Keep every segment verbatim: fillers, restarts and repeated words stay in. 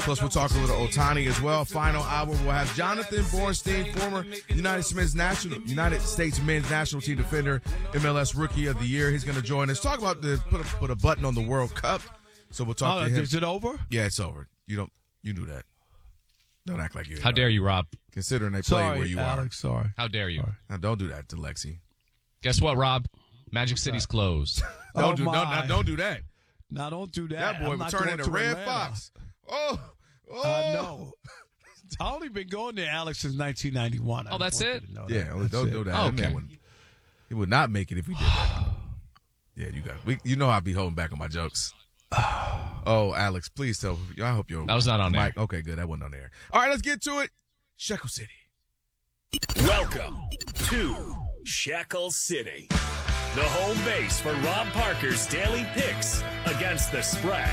Plus, we'll talk a little Ohtani as well. Final hour, we'll have Jonathan Bornstein, former United States national, United States men's national team defender, M L S Rookie of the Year. He's going to join us. Talk about the put a, put a button on the World Cup. So we'll talk oh, to him. Is it over? Yeah, it's over. You don't. You knew that. Don't act like you. How dare you, Rob? Considering they play Sorry, where you Alex, are. Sorry. How dare you? Sorry. Now, don't do that to Lexi. Guess what, Rob? Magic City's closed. don't Oh, do. Don't, my. now, don't do that. Now, don't do that. That boy I'm would not turn going into to Red Atlanta. Fox. Oh, oh. Uh, no. I've only been going there, Alex, since nineteen ninety-one. Oh, that's it? Yeah, That's don't it. do that. Oh, That man okay. wouldn't- He would not make it if we did that. Yeah, you got. We, you know I'd be holding back on my jokes. Oh, Alex, please tell. I hope you're. That was not on Mike. there. Okay, good. That wasn't on there. All right, let's get to it. Shekel City. Welcome to Shekel City, the home base for Rob Parker's daily picks against the spread.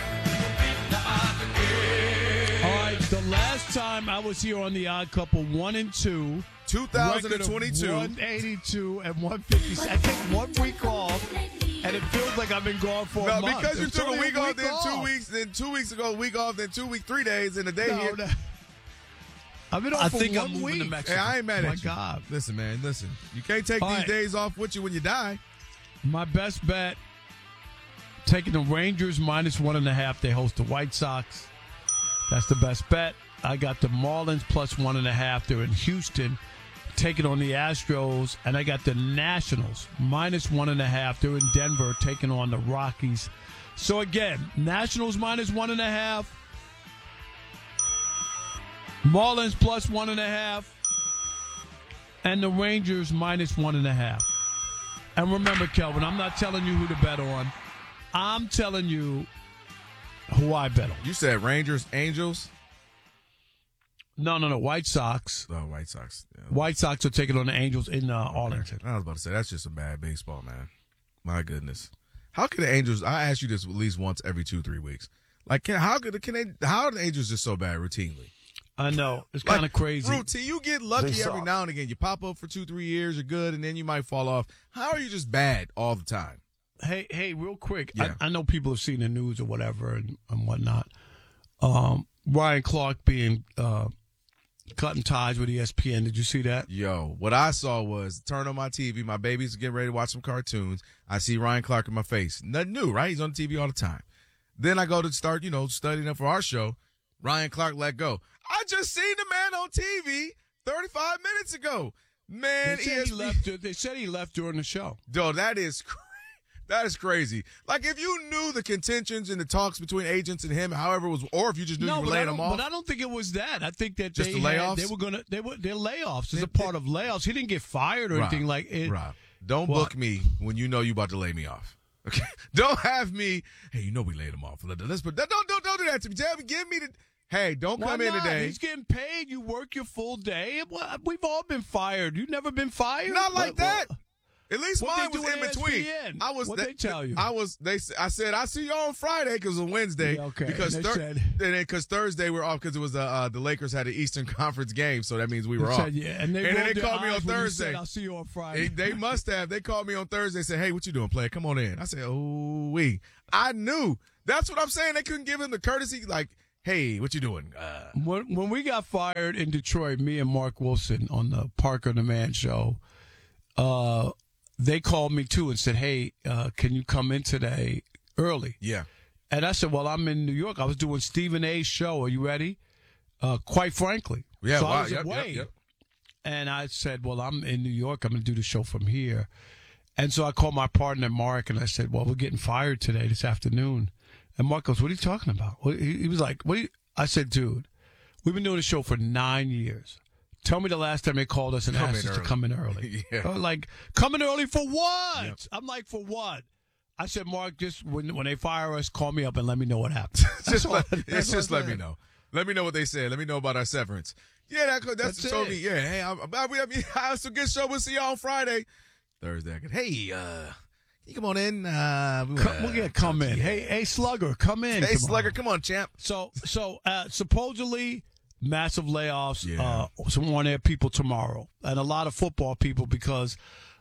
All right, the last time I was here on the Odd Couple, one and two. two thousand twenty-two. one eighty-two and one fifty. I take one week off, and it feels like I've been gone for No, a month. because you It's took a only week off, then two off. weeks, then two weeks ago, a week off, then two weeks, three days, and a day No, here. no. I've been off I for think I'm one moving week. to Mexico. Hey, I ain't mad My at you. God. Listen, man, listen. You can't take All these right. days off with you when you die. My best bet, taking the Rangers minus one and a half. They host the White Sox. That's the best bet. I got the Marlins plus one and a half. They're in Houston. Taking on the Astros. And I got the Nationals minus one and a half. They're in Denver taking on the Rockies. So again, Nationals minus one and a half. Marlins plus one and a half. And the Rangers minus one and a half. And remember, Kelvin, I'm not telling you who to bet on. I'm telling you who I bet on. You said Rangers, Angels. No, no, no. White Sox. Oh, White Sox. Yeah. White Sox are taking on the Angels in uh, Arlington. I was about to say that's just some bad baseball, man. My goodness, how can the Angels? I ask you this at least once every two, three weeks. Like, can, how could can they? How are the Angels just so bad routinely? I know. It's Like, kind of crazy. Routine. You get lucky They every suck. now and again. You pop up for two, three years, you're good, and then you might fall off. How are you just bad all the time? Hey, hey, real quick. Yeah. I, I know people have seen the news or whatever and, and whatnot. Um, Ryan Clark being uh, cutting ties with E S P N. Did you see that? Yo, what I saw was turn on my T V. My baby's getting ready to watch some cartoons. I see Ryan Clark in my face. Nothing new, right? He's on T V all the time. Then I go to start, you know, studying up for our show. Ryan Clark let go. I just seen the man on T V thirty-five minutes ago. Man, They said, E S P N. he left, they said he left during the show. Dude, that is cra- that is crazy. Like, if you knew the contentions and the talks between agents and him, however it was, or if you just knew you were but I laying don't- them off. But I don't think it was that. I think that Just they the had- layoffs? they were gonna. They were they're layoffs. It's They- a part of layoffs. He didn't get fired or Rob, anything like it. Rob, don't What? book me when you know you about to lay me off. Okay, don't have me. Hey, you know we laid him off. Let's put don't don't don't do that to me. Tell me, give me the. Hey, don't Why come in not? today. He's getting paid. You work your full day. Well, we've all been fired. You've never been fired. Not like What- that. what- At least What mine they was do in at between. E S P N? I was. What'd they tell you? I was. They. I said I see you on Friday because it was Wednesday. Yeah, okay. Because They thir- said- and because Thursday we're off because it was uh, uh, the Lakers had an Eastern Conference game, so that means we were They off. said, yeah, and they, And then rolled they their called me on eyes when you Thursday. said, I'll see you on Friday. They, they must have. They called me on Thursday and said, hey, what you doing, player? Come on in. I said, oh, we. I knew. That's what I'm saying. They couldn't give him the courtesy, like, hey, what you doing? Uh, When, when we got fired in Detroit, me and Mark Wilson on the Parker the Man show, uh, they called me too and said, hey, uh, can you come in today early? yeah. And I said, well, I'm in New York. I was doing Stephen A's show. Are you ready? Uh, quite frankly. Yeah, so wow. I was Yep, away. yep, yep. And I said, well, I'm in New York. I'm going to do the show from here. And so I called my partner, Mark, and I said, well, we're getting fired today, this afternoon. And Mark goes, what are you talking about? What- He he was like, what? Are you? I said, dude, we've been doing the show for nine years. Tell me the last time they called us and Come asked in us to early. come in early. Yeah. Uh, Like, come in early for what? Yep. I'm like, for what? I said, Mark, just when when they fire us, call me up and let me know what happened. just all- let, that's it's all just I let me said. know. Let me know what they said. Let me know about our severance. Yeah, that, that's, That's told it. me. Yeah, hey, I, I, I, I, it's a good show. We'll see you on Friday, Thursday. I could, hey, uh, you come on in. Uh, we Come, wanna we'll get come talk to in. you. Hey, hey, Slugger, come in. hey, tomorrow. Slugger, come on, champ. So, so uh, supposedly massive layoffs. Yeah. Uh, some on-air people tomorrow, and a lot of football people because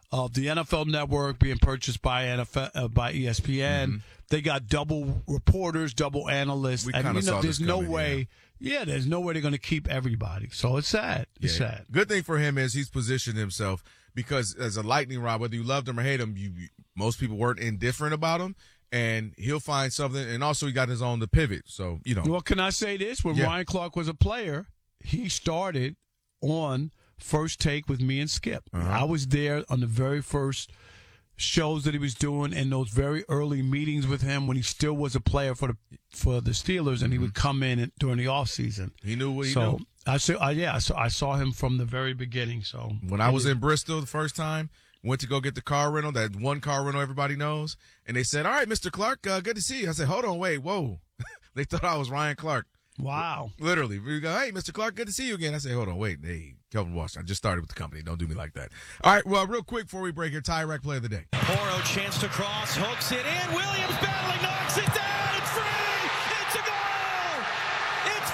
of the N F L Network being purchased by N F L uh, by E S P N. Mm-hmm. They got double reporters, double analysts. We and kind you of know, saw there's this no coming, way. Yeah. yeah, there's no way they're going to keep everybody. So it's sad. It's Yeah. sad. Good thing for him is he's positioned himself because as a lightning rod, whether you loved him or hate him, you, you most people weren't indifferent about him, and he'll find something. And also, he got his own to pivot. So you know. Well, can I say this? When Yeah. Ryan Clark was a player, he started on First Take with me and Skip. Uh-huh. I was there on the very first shows that he was doing in those very early meetings with him when he still was a player for the for the Steelers, and he would come in and, during the off season. He knew what he so knew. I saw, uh, yeah, I saw, I saw him from the very beginning. So When I was in Bristol the first time, went to go get the car rental, that one car rental everybody knows, and they said, "All right, Mister Clark, uh, good to see you." I said, "Hold on, wait, whoa." They thought I was Ryan Clark. wow, Literally. We go, "Hey, Mister Clark, good to see you again." I said, "Hold on, wait. Hey, Kelvin Washington, I just started with the company. Don't do me like that." All right, well, real quick before we break here, Ty Rack play of the day. Oro chance to cross, hooks it in. Williams battling, knocks it down. It's free. It's a goal. It's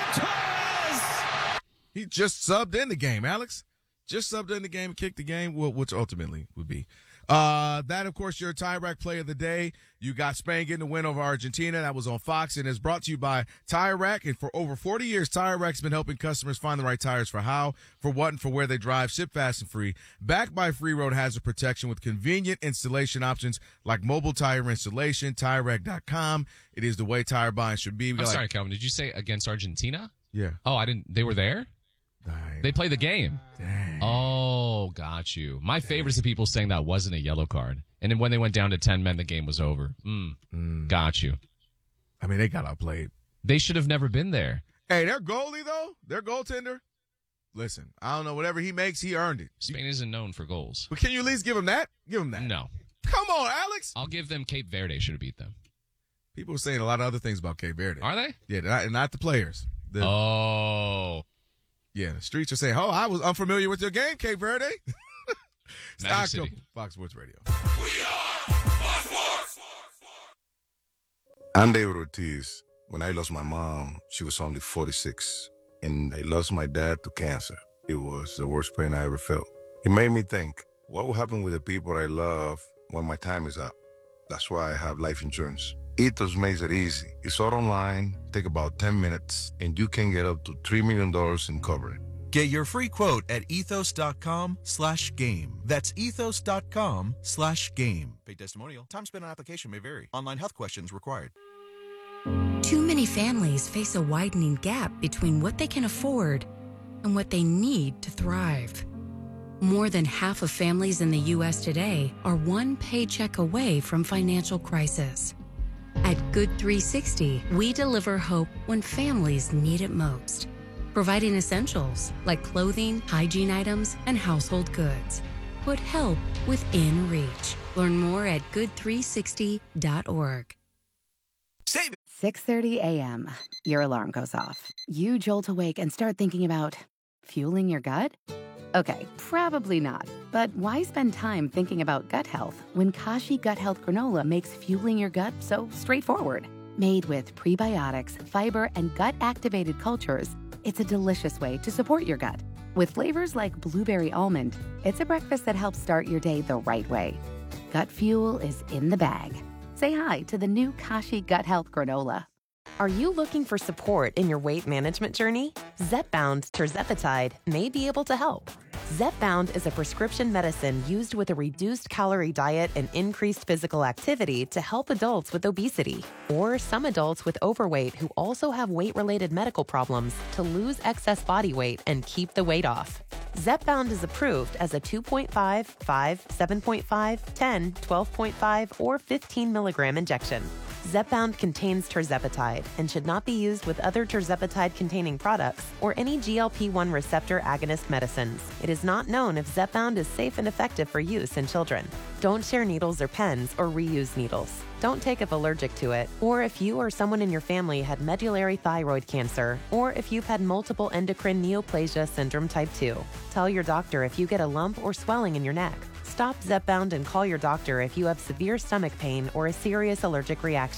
Ferran Torres. He just subbed in the game, Alex. Just subbed in the game, kicked the game, well, which ultimately would be. Uh, that, of course, your Tie Rack play of the day. You got Spain getting the win over Argentina. That was on Fox and is brought to you by Tire Rack. And for over forty years, Tire Rack's been helping customers find the right tires for how, for what, and for where they drive. Ship fast and free. Backed by Free Road Hazard Protection with convenient installation options like mobile tire installation. Tire Rack dot com. It is the way tire buying should be. We I'm got sorry, like- Calvin. Did you say against Argentina? Yeah. Oh, I didn't. They were there? Dang. They played the game. Dang. Oh, got you. My favorite is the people saying that wasn't a yellow card. And then when they went down to ten men, the game was over. Mm, Mm. got you. I mean, they got outplayed. They should have never been there. Hey, their goalie, though, their goaltender, listen, I don't know, whatever he makes, he earned it. Spain isn't known for goals. But can you at least give him that? Give him that. No. Come on, Alex. I'll give them Cape Verde should have beat them. People are saying a lot of other things about Cape Verde. Are they? Yeah, not, not the players. The, Oh. Yeah, the streets are saying, oh, I was unfamiliar with your game, Cape Verde. Magic Stock City. Fox Sports Radio. I'm David Ortiz. When I lost my mom, she was only forty-six, and I lost my dad to cancer. It was the worst pain I ever felt. It made me think, what will happen with the people I love when my time is up? That's why I have life insurance. Ethos makes it easy. It's all online, take about ten minutes, and you can get up to three million dollars in coverage. Get your free quote at ethos.com slash game. That's ethos.com slash game. Paid testimonial. Time spent on application may vary. Online health questions required. Too many families face a widening gap between what they can afford and what they need to thrive. More than half of families in the U S today are one paycheck away from financial crisis. At Good three sixty, we deliver hope when families need it most, providing essentials like clothing, hygiene items, and household goods. Put help within reach. Learn more at good three sixty dot org. six thirty a.m. Your alarm goes off. You jolt awake and start thinking about fueling your gut? Okay, probably not. But why spend time thinking about gut health when Kashi Gut Health Granola makes fueling your gut so straightforward? Made with prebiotics, fiber, and gut-activated cultures, it's a delicious way to support your gut. With flavors like blueberry almond, it's a breakfast that helps start your day the right way. Gut fuel is in the bag. Say hi to the new Kashi Gut Health Granola. Are you looking for support in your weight management journey? Zepbound tirzepatide may be able to help. Zepbound is a prescription medicine used with a reduced calorie diet and increased physical activity to help adults with obesity or some adults with overweight who also have weight-related medical problems to lose excess body weight and keep the weight off. Zepbound is approved as a two point five, five, seven point five, ten, twelve point five, or fifteen milligram injection. Zepbound contains tirzepatide and should not be used with other tirzepatide-containing products or any G L P one receptor agonist medicines. It is not known if Zepbound is safe and effective for use in children. Don't share needles or pens or reuse needles. Don't take if allergic to it, or if you or someone in your family had medullary thyroid cancer, or if you've had multiple endocrine neoplasia syndrome type two. Tell your doctor if you get a lump or swelling in your neck. Stop Zepbound and call your doctor if you have severe stomach pain or a serious allergic reaction.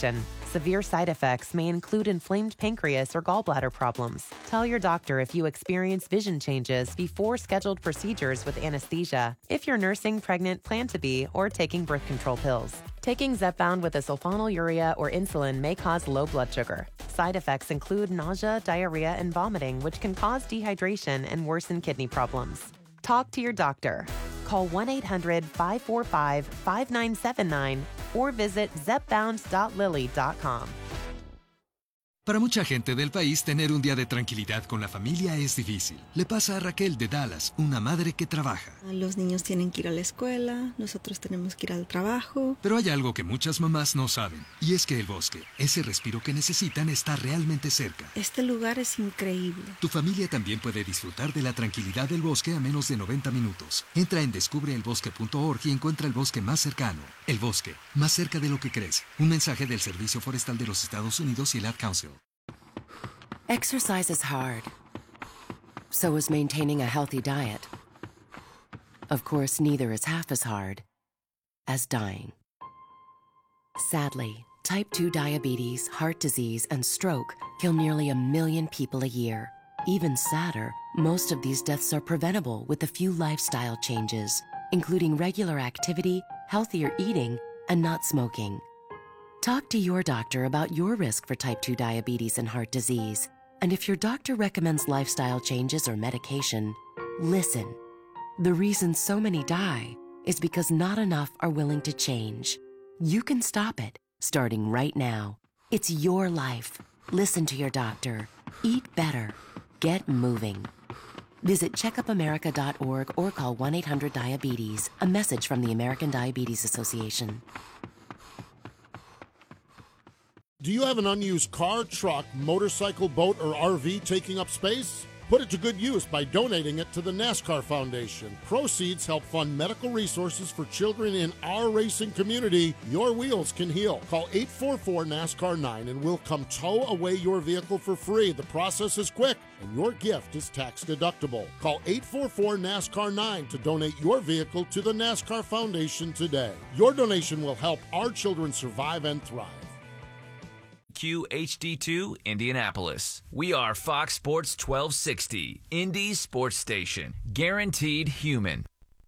Severe side effects may include inflamed pancreas or gallbladder problems. Tell your doctor if you experience vision changes before scheduled procedures with anesthesia, if you're nursing, pregnant, plan to be, or taking birth control pills. Taking Zepbound with a sulfonylurea or insulin may cause low blood sugar. Side effects include nausea, diarrhea, and vomiting, which can cause dehydration and worsen kidney problems. Talk to your doctor. Call one eight hundred, five four five, five nine seven nine or visit zepbound dot lilly dot com. Para mucha gente del país, tener un día de tranquilidad con la familia es difícil. Le pasa a Raquel de Dallas, una madre que trabaja. Los niños tienen que ir a la escuela, nosotros tenemos que ir al trabajo. Pero hay algo que muchas mamás no saben, y es que el bosque, ese respiro que necesitan, está realmente cerca. Este lugar es increíble. Tu familia también puede disfrutar de la tranquilidad del bosque a menos de noventa minutos. Entra en descubre el bosque punto org y encuentra el bosque más cercano. El bosque, más cerca de lo que crees. Un mensaje del Servicio Forestal de los Estados Unidos y el Ad Council. Exercise is hard. So is maintaining a healthy diet. Of course, neither is half as hard as dying. Sadly, type two diabetes, heart disease, and stroke kill nearly a million people a year. Even sadder, most of these deaths are preventable with a few lifestyle changes, including regular activity, healthier eating, and not smoking. Talk to your doctor about your risk for type two diabetes and heart disease. And if your doctor recommends lifestyle changes or medication, listen. The reason so many die is because not enough are willing to change. You can stop it, starting right now. It's your life. Listen to your doctor. Eat better. Get moving. Visit check up america dot org or call one eight hundred diabetes. A message from the American Diabetes Association. Do you have an unused car, truck, motorcycle, boat, or R V taking up space? Put it to good use by donating it to the NASCAR Foundation. Proceeds help fund medical resources for children in our racing community. Your wheels can heal. Call eight four four NASCAR nine and we'll come tow away your vehicle for free. The process is quick and your gift is tax deductible. Call eight four four NASCAR nine to donate your vehicle to the NASCAR Foundation today. Your donation will help our children survive and thrive. Q H D two, Indianapolis. We are Fox Sports twelve sixty, Indy's sports station. Guaranteed human.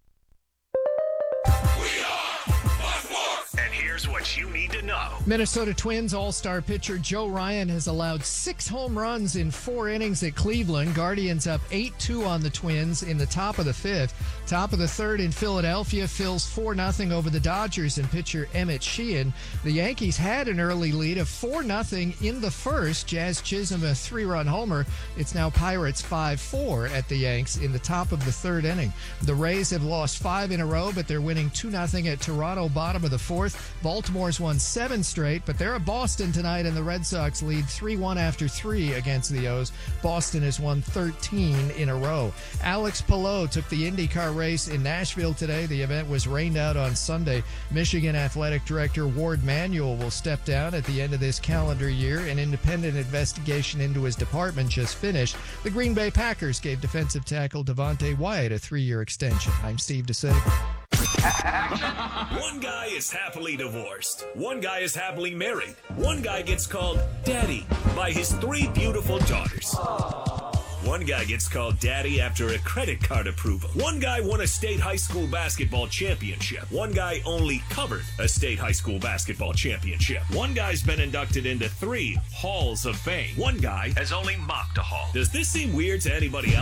And here's what you need to know. Minnesota Twins all-star pitcher Joe Ryan has allowed six home runs in four innings at Cleveland. Guardians up eight two on the Twins in the top of the fifth. Top of the third in Philadelphia, Phil's four nothing over the Dodgers and pitcher Emmett Sheehan. The Yankees had an early lead of four nothing in the first. Jazz Chisholm a three-run homer. It's now Pirates five four at the Yanks in the top of the third inning. The Rays have lost five in a row, but they're winning two nothing at Toronto, bottom of the fourth. Baltimore's won seven straight, but they're at Boston tonight, and the Red Sox lead three one after three against the O's. Boston has won thirteen in a row. Alex Palou took the IndyCar race in Nashville today. The event was rained out on Sunday. Michigan Athletic Director Ward Manuel will step down at the end of this calendar year. An independent investigation into his department just finished. The Green Bay Packers gave defensive tackle Devontae Wyatt a three-year extension. I'm Steve DeSabre. One guy is happily divorced. One guy is happily married. One guy gets called daddy by his three beautiful daughters. One guy gets called daddy after a credit card approval. One guy won a state high school basketball championship. One guy only covered a state high school basketball championship. One guy's been inducted into three halls of fame. One guy has only mopped a hall. Does this seem weird to anybody else?